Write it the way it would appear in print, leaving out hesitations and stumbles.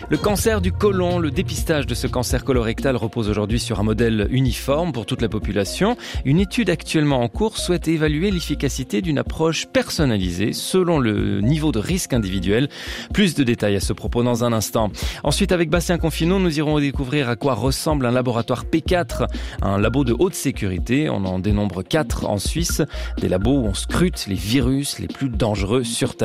Le cancer du côlon, le dépistage de ce cancer colorectal repose aujourd'hui sur un modèle uniforme pour toute la population. Une étude actuellement en cours souhaite évaluer l'efficacité d'une approche personnalisée selon le niveau de risque individuel. Plus de détails à ce propos dans un instant. Ensuite, avec Bastien Confineau, nous irons découvrir à quoi ressemble un laboratoire P4, un labo de haute sécurité. On en dénombre 4 en Suisse, des labos où on scrute les virus les plus dangereux sur Terre.